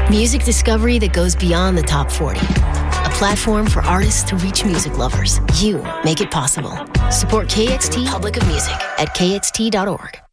Music discovery that goes beyond the top 40. A platform for artists to reach music lovers. You make it possible. Support KXT Public of Music at kxt.org.